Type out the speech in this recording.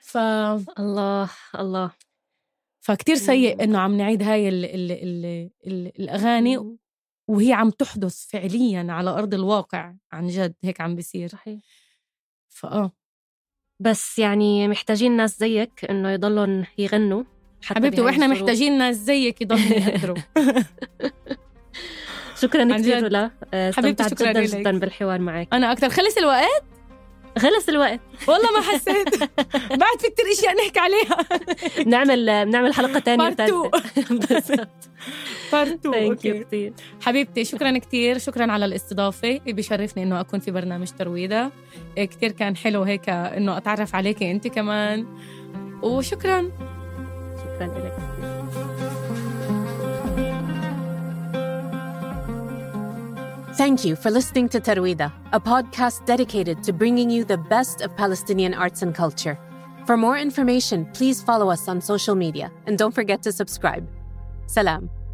الله فكتير سيء إنه عم نعيد هاي الأغاني وهي عم تحدث فعليا على أرض الواقع، عن جد هيك عم بيصير. صحيح. بس يعني محتاجين ناس زيك إنه يضلون يغنوا حبيبتي، وإحنا محتاجين ناس زيك يضلوا يقدروا. شكرا كثير رولا، حبيبتي شكرا جدا بالحوار معك. أنا أكتر. خلص الوقت والله ما حسيت. بعد في كتير إشياء نحكي عليها. نعمل حلقة تانية وثالثة. بارتو. أوكي كتير حبيبتي، شكرا كتير، شكرا على الاستضافة. بيشرفني إنه أكون في برنامج ترويدة. كتير كان حلو هيك إنه أتعرف عليكي أنت كمان، وشكرا لك. Thank you for listening to Tarwida, a podcast dedicated to bringing you the best of Palestinian arts and culture. For more information, please follow us on social media and don't forget to subscribe. Salam.